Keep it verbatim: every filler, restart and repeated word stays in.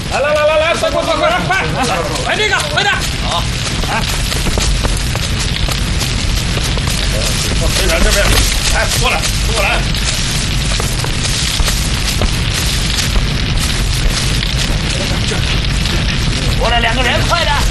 来来来来来，快快快快快！来这个，快点！好，来。这边这边，来过来过来。过来两个人，快点！